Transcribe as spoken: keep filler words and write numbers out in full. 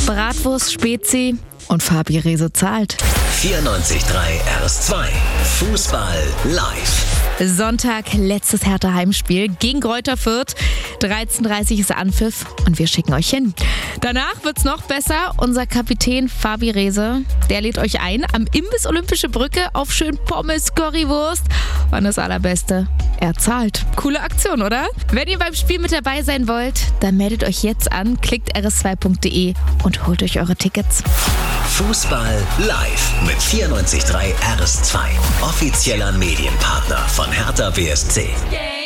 Bratwurst, Spezi und Fabi Rehse zahlt. vierundneunzig Komma drei R S zwei. Fußball live. Sonntag, letztes Hertha-Heimspiel gegen Greuther Fürth. dreizehn Uhr dreißig ist Anpfiff und wir schicken euch hin. Danach wird's noch besser. Unser Kapitän Fabi Rehse, der lädt euch ein am Imbiss Olympische Brücke auf schön Pommes, Currywurst. Und das Allerbeste, er zahlt. Coole Aktion, oder? Wenn ihr beim Spiel mit dabei sein wollt, dann meldet euch jetzt an, klickt r s zwei punkt d e und holt euch eure Tickets. Fußball live mit vierundneunzig Komma drei R S zwei. Offizieller Medienpartner von Hertha B S C.